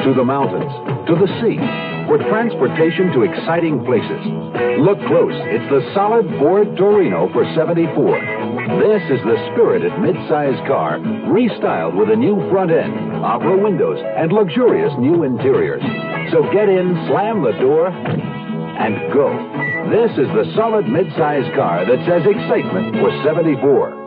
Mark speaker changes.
Speaker 1: to the mountains, to the sea, for transportation to exciting places. Look close. It's the solid Ford Torino for $74. This is the spirited midsize car, restyled with a new front end, opera windows, and luxurious new interiors. So get in, slam the door, and go. This is the solid midsize car that says excitement for $74.